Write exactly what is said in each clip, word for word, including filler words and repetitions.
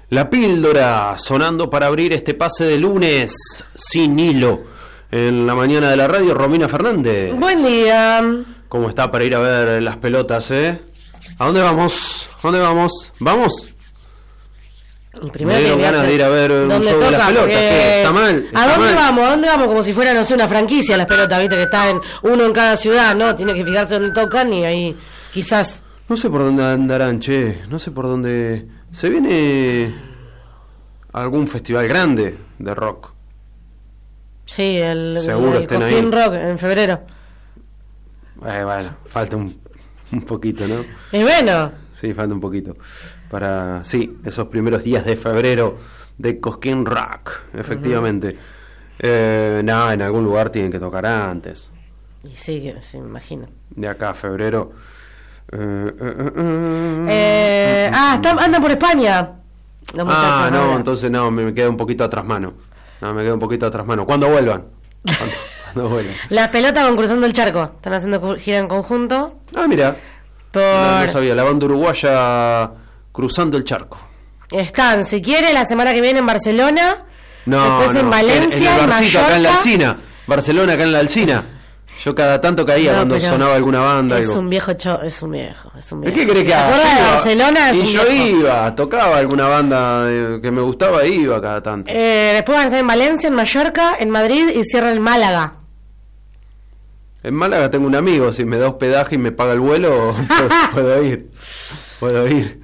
La píldora sonando para abrir este pase de lunes sin hilo en la mañana de la radio. Romina Fernández. Buen día. ¿Cómo está para ir a ver las pelotas, eh? ¿A dónde vamos? ¿A dónde vamos? ¿Vamos? Primero me dieron ganas de ir a ver un show toca, de las pelotas. ¿Qué? ¿Está mal? ¿Está ¿A dónde mal? vamos? ¿A dónde vamos? Como si fuera, no sé, una franquicia las pelotas, viste, que está en uno en cada ciudad, ¿no? Tiene que fijarse dónde tocan y ahí quizás... No sé por dónde andarán, che. No sé por dónde... Se viene algún festival grande de rock. Sí, el, Seguro el estén Cosquín ahí. Rock en febrero. Eh, bueno, falta un, un poquito, ¿no? Y bueno, Sí, falta un poquito. Para, sí, esos primeros días de febrero de Cosquín Rock, efectivamente. Eh, no, en algún lugar tienen que tocar antes. y sí, que- sí, me imagino. De acá a febrero. Eh, eh, eh, eh. Eh, ah, está, anda por España. Los muchachos Ah, no, ahora. entonces no, me, me queda un poquito atrás mano. No, me queda un poquito atrás mano. ¿Cuándo vuelvan? ¿Cuándo, cuándo vuelvan? Las pelotas van cruzando el charco. Están haciendo cu- gira en conjunto. Ah, mira. Por... No, no sabía, la banda uruguaya cruzando el charco. Están, si quiere, la semana que viene en Barcelona. No, Después no, en Valencia, en, en el en barcito acá en la Mallorca. Alsina. Barcelona acá en la Alsina. Yo cada tanto caía No, cuando pero sonaba alguna banda. Es algo. un viejo cho, es un viejo, es un ¿De viejo. qué querés Si que se haga? acuerda de Yo iba. Barcelona, es Y un yo viejo. iba, tocaba alguna banda eh, que me gustaba, iba cada tanto. Eh, después van a estar en Valencia, en Mallorca, en Madrid y cierra en Málaga. En Málaga tengo un amigo, si me da hospedaje y me paga el vuelo, puedo, puedo ir. Puedo ir.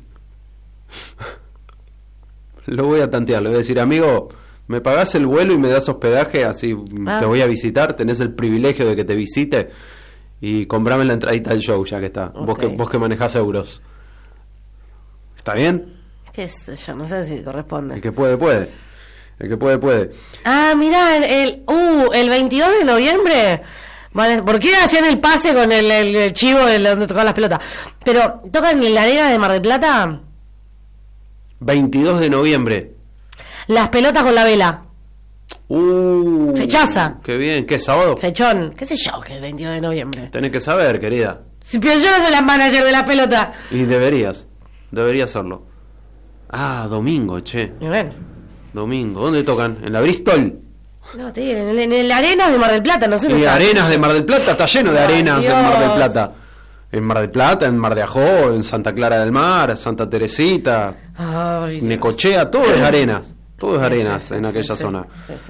Lo voy a tantear, le voy a decir, amigo, ¿me pagás el vuelo y me das hospedaje? Así Ah. te voy a visitar, tenés el privilegio de que te visite y comprame la entradita al show, ya que está. Vos, Ok. que, vos que manejás euros. ¿Está bien? ¿Qué sé yo? No sé si El corresponde. que puede, puede. El que puede, puede. Ah, mirá, el, el, uh, el veintidós de noviembre. Vale, ¿por qué hacían el pase con el, el- el chivo de donde tocaban las pelotas? Pero, ¿tocan en la arena de Mar del Plata? veintidós de noviembre. Las pelotas con la vela. Uh, Fechaza. Qué bien, ¿qué sábado? Fechón. ¿Qué sé yo que es el veintidós de noviembre? Tenés que saber, querida. Si pero yo no soy la manager de la pelota. Y deberías, deberías hacerlo. Ah, domingo, che, Y bueno. domingo. ¿Dónde tocan? ¿En la Bristol? No, te digo, en el, en el Arena de Mar del Plata, no sé. Y dónde está. arenas de Mar del Plata, está lleno de Ay, arenas en Mar del Dios. Plata. En Mar del Plata, en Mar de Ajó, en Santa Clara del Mar, Santa Teresita, Ay, Dios. Necochea, todo es arenas. Todo es Sí, arenas sí, sí, en sí, aquella sí, zona. sí, sí.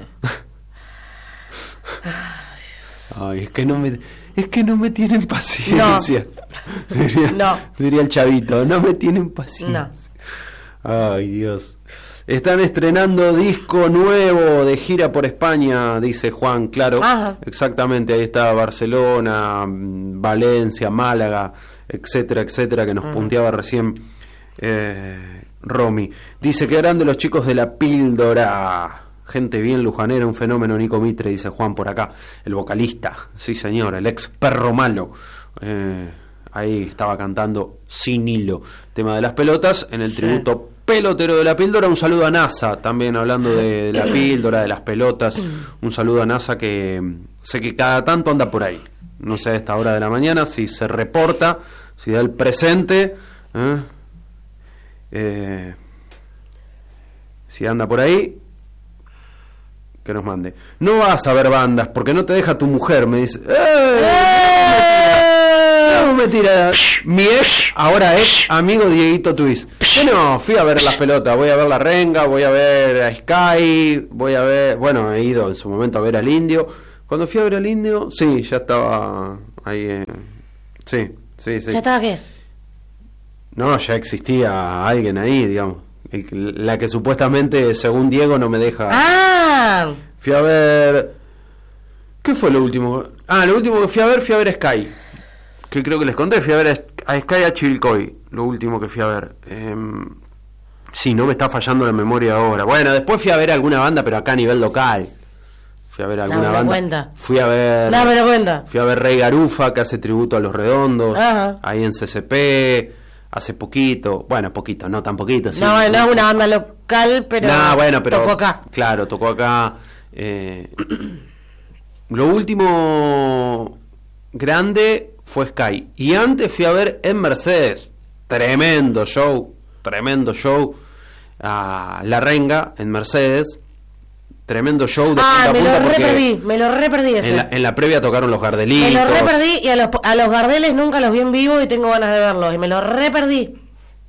Ay, es que no me, es que no me tienen paciencia. Diría, No. diría el chavito, no me tienen paciencia. Ay, Dios. Están estrenando disco nuevo de gira por España, dice Juan, claro. Ajá. Exactamente, ahí está Barcelona, mm, Valencia, Málaga, etcétera, etcétera, que nos punteaba recién eh, Romy. Dice que grande los chicos de la píldora. Gente bien lujanera, un fenómeno. Nico Mitre, dice Juan por acá. El vocalista, sí señor, el ex perro malo. Eh, ahí estaba cantando Sin Hilo, tema de las pelotas, en el Sí. tributo pelotero de la píldora. Un saludo a NASA, también hablando de la píldora, de las pelotas. Un saludo a NASA que mm, sé que cada tanto anda por ahí. No sé a esta hora de la mañana si se reporta, si da el presente. ¿eh? Eh, si anda por ahí, que nos mande. No vas a ver bandas porque no te deja tu mujer, me dice. ¡Eh! No, mentira. Mi ex, ahora ex amigo Dieguito Twist. Yo no, fui a ver las pelotas, voy a ver la Renga, voy a ver a Sky, voy a ver, bueno, he ido en su momento a ver al Indio. Cuando fui a ver al Indio, sí, ya estaba ahí. eh, sí, sí, sí. ¿Ya estaba qué? No, ya existía alguien ahí, digamos. El que- la que supuestamente, según Diego, no me deja. Ah, Fui a ver. ¿Qué fue lo último? Ah, lo último que fui a ver, fui a ver Sky. Que creo que les conté, fui a ver a, a Sky a Chivilcoy. Lo último que fui a ver. Eh, sí, no me está fallando la memoria ahora. Bueno, después fui a ver alguna banda, pero acá a nivel local. Fui a ver alguna me lo banda. cuenta. Fui a ver. no me lo cuenta. Fui a ver Rey Garufa, que hace tributo a Los Redondos. Ajá. Ahí en C C P. Hace poquito. Bueno, poquito, no tan poquito. Sí. No, no es una banda local, pero, Nah, bueno, pero tocó acá. Claro, tocó acá. Eh, lo último grande fue Sky. Y antes fui a ver en Mercedes. Tremendo show, tremendo show. a La Renga en Mercedes. Tremendo show de Ah, punta a me punta lo porque re perdí, me lo re perdí ese. En la, en la previa tocaron los Gardelitos. Me lo re perdí y a los, a los Gardeles nunca los vi en vivo y tengo ganas de verlos. Y me lo re perdí.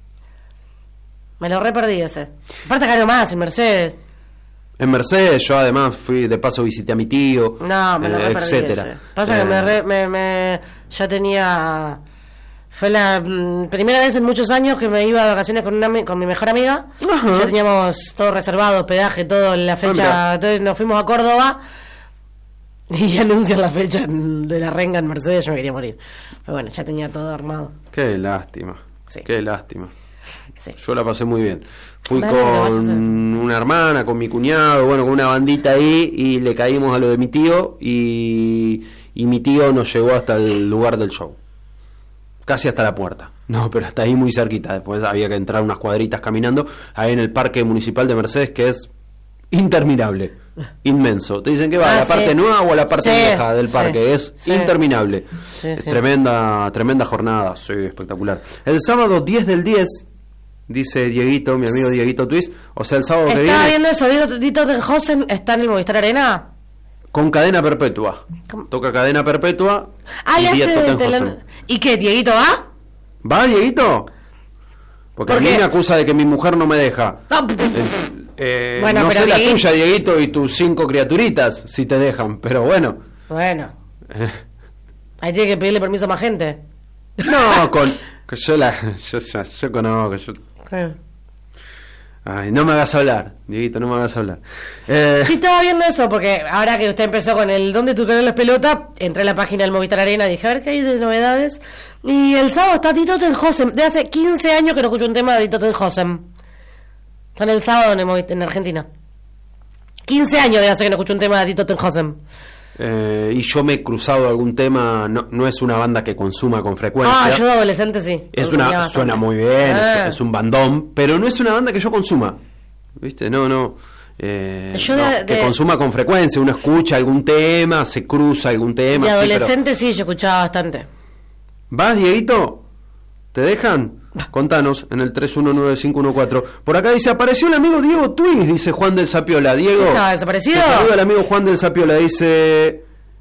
Me lo re perdí ese. Aparte acá nomás, en Mercedes. En Mercedes, yo además fui, de paso visité a mi tío, No, me lo eh, re perdí etcétera. ese. Pasa Eh, que me, re- me, me- ya tenía... Fue la mm, primera vez en muchos años que me iba de vacaciones con una, ami- con mi mejor amiga. Ajá. Ya teníamos todo reservado, hospedaje, todo, la fecha. mira. Entonces nos fuimos a Córdoba y anuncian la fecha en- de La Renga en Mercedes. Yo me quería morir. Pero bueno, ya tenía todo armado. Qué lástima, Sí. qué lástima. Sí. Yo la pasé muy bien. Fui Dale, lo vas a hacer. con una hermana, con mi cuñado, bueno, con una bandita ahí y le caímos a lo de mi tío y, y mi tío nos llevó hasta el lugar del show. Casi hasta la puerta. No, pero hasta ahí muy cerquita. Después había que entrar unas cuadritas caminando ahí en el parque municipal de Mercedes, que es interminable, inmenso. Te dicen que va Ah, a la sí. parte nueva o a la parte Sí, vieja del parque. sí, es sí. interminable. Sí, Es sí. Tremenda, tremenda jornada. Sí, espectacular. El sábado diez del diez, dice Dieguito, mi amigo Dieguito Twist. O sea, el sábado que Estaba viene, viendo eso, Dito, Dito Tenhausen está en el Movistar Arena. con cadena perpetua. ¿Cómo? Toca cadena perpetua. Ah, y le hace Dieto de Tenhausen. telón- ¿Y qué, Dieguito va? ¿Va, Dieguito? Porque ¿Por a mí qué? me acusa de que mi mujer no me deja. No, Eh, Bueno, no pero sé la Dieguito- tuya, Dieguito, y tus cinco criaturitas, si te dejan, pero bueno. Bueno, Eh, ahí tiene que pedirle permiso a más gente. no, con... que yo la... Yo, yo, yo conozco, yo... Ay, no me hagas hablar, Dieguito, no me hagas hablar. Eh, Sí, estaba viendo eso, porque ahora que usted empezó con el ¿dónde tú querés las pelotas? Entré a la página del Movistar Arena y dije, a ver qué hay de novedades. Y el sábado está Dito Tenhausen. De hace quince años que no escucho un tema de Dito Tenhausen. Está en el sábado en, el Movi- en Argentina. quince años de hace que no escucho un tema de Dito Tenhausen. eh, y yo me he cruzado algún tema, no, no es una banda que consuma con frecuencia. Ah, yo de adolescente sí. Es consumía una, bastante. suena muy bien, Ah. es, es un bandón, pero no es una banda que yo consuma, ¿viste? No, no, eh, Yo no, de- que de- consuma con frecuencia, uno escucha algún tema, se cruza algún tema. De sí, pero- adolescente sí, yo escuchaba bastante. ¿Vas, Dieguito? ¿Te dejan? Contanos en el tres uno nueve cinco uno cuatro. Por acá dice, apareció el amigo Diego Twist, dice Juan del Sapiola. Diego, ¿Estaba desaparecido? te saluda el amigo Juan del Sapiola, dice...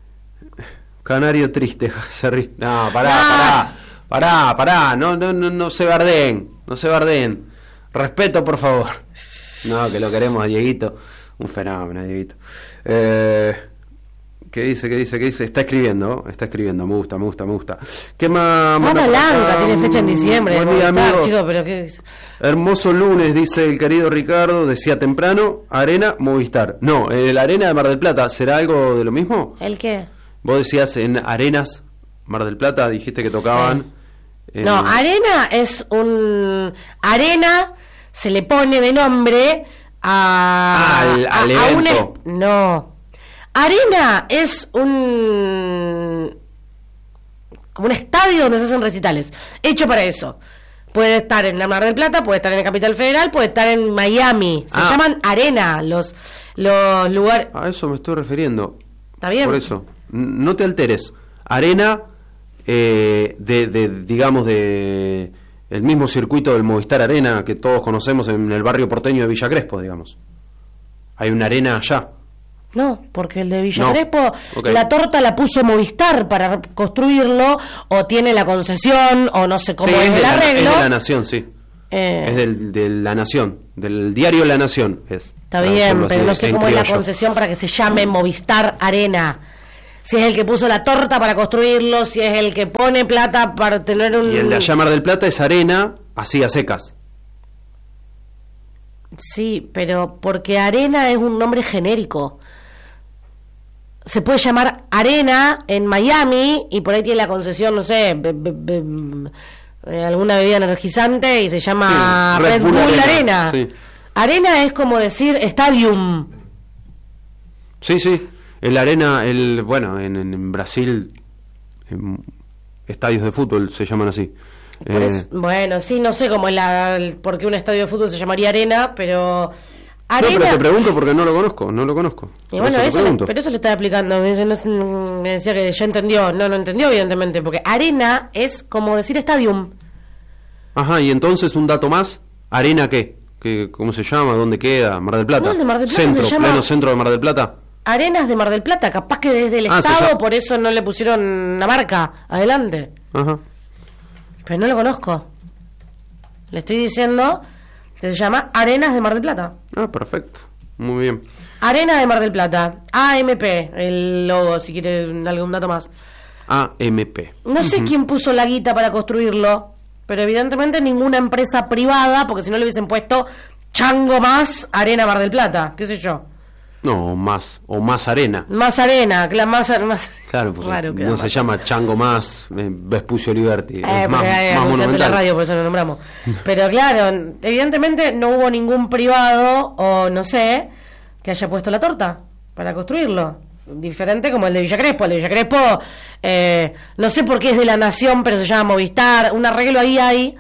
Canario triste, se ríe. No, pará, Ah. pará, pará, pará, no, no, no, no se bardeen, no se bardeen. Respeto, por favor. No, que lo queremos a Dieguito. Un fenómeno, Dieguito. Eh... ¿Qué dice? ¿Qué dice? ¿Qué dice? Está escribiendo, está escribiendo. Me gusta, me gusta, me gusta. ¿Qué más? Mata manda por Blanca, acá? tiene fecha en diciembre. Buen de día, Movistar, amigos. chicos, pero qué dice. Hermoso lunes, dice el querido Ricardo. Decía temprano, Arena, Movistar. No, el Arena de Mar del Plata, ¿será algo de lo mismo? ¿El qué? Vos decías en Arenas, Mar del Plata, dijiste que tocaban. eh, No, Arena es un... Arena se le pone de nombre a... Al- a- al a un evento. es- no. Arena es un... como un estadio donde se hacen recitales. Hecho para eso. Puede estar en la Mar del Plata, puede estar en la Capital Federal, puede estar en Miami. Se Ah. llaman Arena los, los lugares... A eso me estoy refiriendo. ¿Está bien? Por eso, N- no te alteres. Arena, eh, de, de, digamos, de el mismo circuito del Movistar Arena que todos conocemos en el barrio porteño de Villa Crespo, digamos. Hay una arena allá. No, porque el de Villa No. Crespo, Ok. la torta la puso Movistar para construirlo, o tiene la concesión, o no sé cómo Sí, es es, de el la, arreglo. es de la Nación, sí. Eh, Es del, de la Nación, del diario La Nación. Es, está para bien, decirlo pero así, no sé en cómo es la criollo. concesión para que se llame Movistar Arena. Si es el que puso la torta para construirlo, si es el que pone plata para tener un... Y el de allá Mar del Plata es arena, así a secas. Sí, pero porque Arena es un nombre genérico. Se puede llamar Arena en Miami y por ahí tiene la concesión, no sé, be- be- be- eh, alguna bebida energizante y se llama Sí, Red, Red Bull, Bull Arena. Arena, sí. Arena es como decir stadium. Sí, sí. El arena, el bueno, en, en- en Brasil, en estadios de fútbol se llaman así. Por Eh, eso- bueno, sí, no sé cómo es la, el- por qué un estadio de fútbol se llamaría Arena, pero no, Arena... pero te pregunto porque no lo conozco, no lo conozco. Y Por bueno, te eso, le- pregunto. pero eso le estaba explicando. Me, dice, no sé, me decía que ya entendió. No, no entendió, evidentemente, porque arena es como decir stadium. Ajá, y entonces un dato más, ¿arena qué? ¿Qué, ¿Cómo se llama? ¿Dónde queda? ¿Mar del Plata? No, el de Mar del Plata ¿Centro? se llama- ¿Pleno centro de Mar del Plata? Arenas de Mar del Plata, capaz que desde el Ah, se Estado, llama- por eso no le pusieron una marca adelante. Ajá. Pero no lo conozco. Le estoy diciendo que se llama Arenas de Mar del Plata. Ah, perfecto. Muy bien. Arena de Mar del Plata. A M P, el logo, si quiere algún dato más. A M P. No sé quién puso la guita para construirlo, pero evidentemente ninguna empresa privada, porque si no le hubiesen puesto Chango Más Arena Mar del Plata, qué sé yo. No, más. O más arena. Más arena, cla- más, más Claro, porque Raro queda no más. se llama Chango Más, eh, Vespucio Liberty. Eh, es más, porque hay más anunciante de la monumental. radio, por eso lo nombramos. Pero claro, evidentemente no hubo ningún privado, o no sé, que haya puesto la torta para construirlo. Diferente como el de Villa Crespo. El de Villa Crespo, eh, no sé por qué es de la Nación, pero se llama Movistar. Un arreglo ahí hay,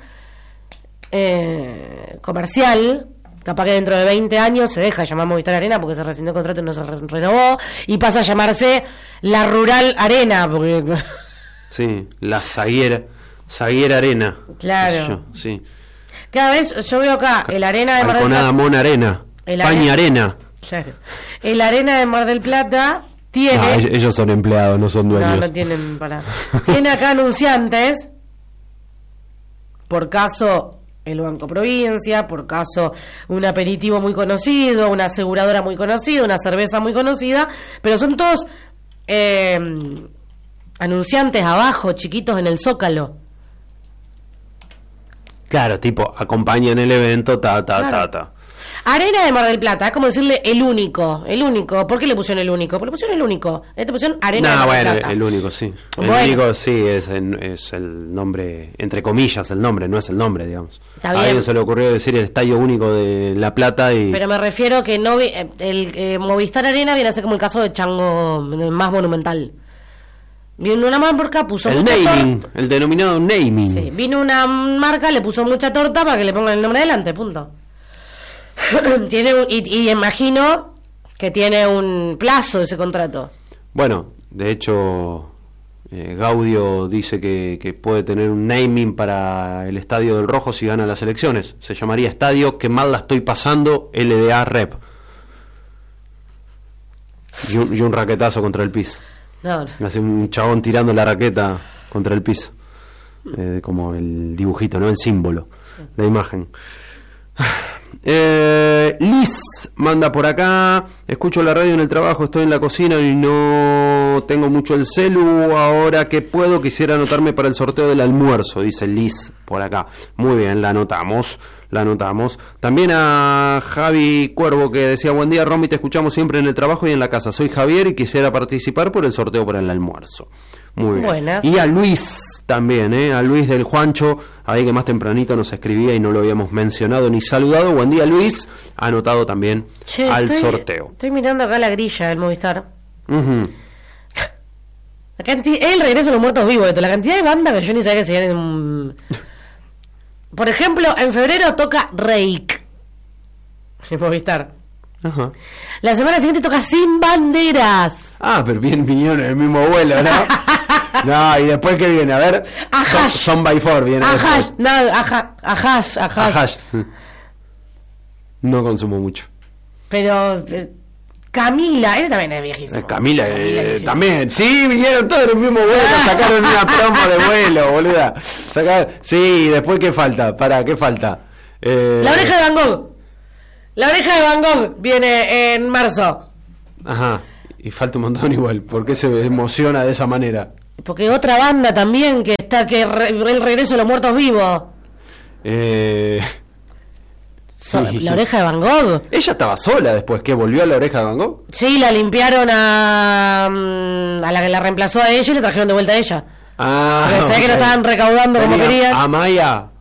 eh, comercial. Capaz que dentro de veinte años se deja de llamar Movistar Arena porque se rescindió el contrato y no se re- renovó. Y pasa a llamarse La Rural Arena. Porque Sí, la Zaguera. Zaguera Arena. Claro. qué sé yo, sí. cada vez yo veo acá el Arena de Mar del Alconada Plata. Mona Arena. El Paña Arena. Claro. El Arena de Mar del Plata tiene. Ah, ellos, ellos son empleados, no son dueños. No, no tienen para. Tiene acá anunciantes. Por caso el Banco Provincia, por caso un aperitivo muy conocido, una aseguradora muy conocida, una cerveza muy conocida, pero son todos eh, anunciantes abajo, chiquitos en el Zócalo. Claro, tipo, acompañan el evento, ta, ta, Claro. ta, ta. Arena de Mar del Plata, es como decirle el único, el único. ¿Por qué le pusieron el único? Porque le pusieron el único. Este pusieron Arena de No, Mar del bueno, Plata. el único, sí. El Bueno. único, sí, es, en- es el nombre, entre comillas, el nombre, no es el nombre, digamos. Está A bien. alguien se le ocurrió decir el Estadio Único de La Plata y... Pero me refiero que no vi- eh, el eh, Movistar Arena viene a ser como el caso de Chango, eh, más monumental. Vino una marca, puso el mucha naming, torta. el denominado naming. Sí, vino una marca, le puso mucha torta para que le pongan el nombre adelante, punto. tiene un- y, y imagino que tiene un plazo ese contrato. Bueno, de hecho, eh, Gaudio dice que, que puede tener un naming para el Estadio del Rojo si gana las elecciones. Se llamaría Estadio Que Mal La Estoy Pasando L D A Rep. Y un, y un raquetazo contra el piso. No, no. Hace un chabón tirando la raqueta contra el piso. Eh, como el dibujito, ¿no? El símbolo, la imagen. Eh, Liz manda por acá. Escucho la radio en el trabajo, estoy en la cocina y no tengo mucho el celu. Ahora que puedo, quisiera anotarme para el sorteo del almuerzo, dice Liz por acá. Muy bien, la anotamos, la anotamos. También a Javi Cuervo que decía: buen día, Romy, te escuchamos siempre en el trabajo y en la casa. Soy Javier y quisiera participar por el sorteo para el almuerzo. Muy bien. Buenas. Y a Luis también, ¿eh? A Luis del Juancho, ahí que más tempranito nos escribía y no lo habíamos mencionado ni saludado. Buen día, Luis. Anotado también Che, al estoy- sorteo. Estoy mirando acá la grilla del Movistar. Ujú. La canti- el regreso de los muertos vivos, esto, la cantidad de bandas que yo ni sabía que se llaman. un- Por ejemplo, en febrero toca Reik en Movistar. Ajá. La semana siguiente toca Sin Banderas. Ah, pero bien vinieron en el mismo vuelo, ¿no? No, y después que viene, a ver. Son, Ajash. son by four viene Ajash, después. no, aja, ajash, ajash. Ajash. No consumo mucho. Pero eh, Camila, él también es viejísimo. Eh, Camila, eh, es viejísimo. también. Sí, vinieron todos en el mismo vuelo. Sacaron una promo de vuelo, boluda. Sacaron... Sí, después ¿qué falta? Pará, ¿qué falta? Eh... La oreja de Van Gogh. La oreja de Van Gogh viene en marzo. Ajá. Y falta un montón igual. ¿Por qué se emociona de esa manera? Porque otra banda también que está, que re- el regreso de los muertos vivos. Eh... So- Sí. la oreja de Van Gogh. Ella estaba sola después. ¿Qué? ¿Volvió a la oreja de Van Gogh? Sí, la limpiaron a, mm, a la que la reemplazó a ella y le trajeron de vuelta a ella. Ah, Porque se ve que no ok. estaban recaudando como Tenía querían. a Maya